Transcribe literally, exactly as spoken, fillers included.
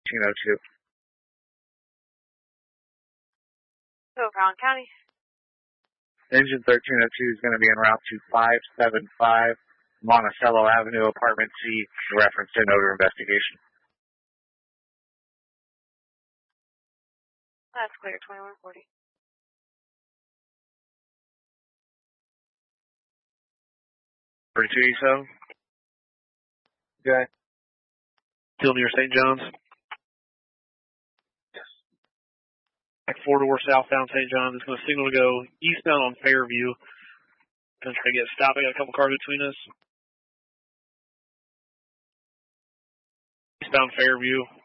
thirteen oh two. So, Brown County. Engine thirteen oh two is going to be en route to five seven five Monticello Avenue, Apartment C, reference to an odor investigation. That's clear, twenty-one forty. thirty-two E S O. Okay. Still near Saint John's? Yes. Like four door southbound Saint John's. It's going to signal to go eastbound on Fairview. Going to try to get stopped. I got a couple cars between us. Eastbound Fairview.